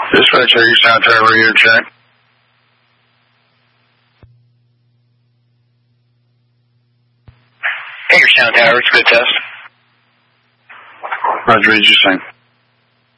Dispatch, are you sound tower radio check? Hey, your sound tower, it's a good test. Roger, what did you say?